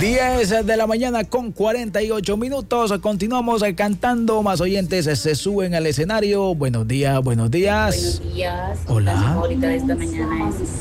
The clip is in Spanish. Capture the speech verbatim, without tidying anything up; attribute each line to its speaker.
Speaker 1: diez de la mañana con cuarenta y ocho minutos. Continuamos cantando. Más oyentes se suben al escenario. Buenos días, buenos días.
Speaker 2: Buenos días.
Speaker 1: Hola.
Speaker 2: La canción favorita de esta mañana es